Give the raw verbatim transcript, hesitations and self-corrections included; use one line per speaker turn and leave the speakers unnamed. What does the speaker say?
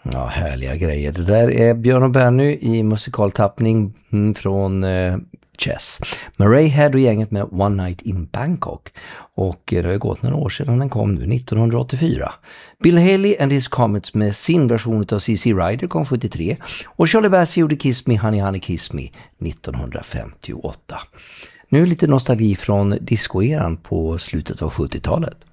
Ja, härliga grejer. Det där är Björn och Benny i musikaltappning från eh, Chess. Murray Head och gänget med One Night in Bangkok. Och det har gått några år sedan den kom nu, nittonhundraåttiofyra. Bill Haley and His Comets med sin version av C C Rider kom sjuttiotre. Och Charlie Bass gjorde Kiss Me Honey Honey Kiss Me nittonhundrafemtioåtta. Nu lite nostalgi från discoeran på slutet av sjuttiotalet.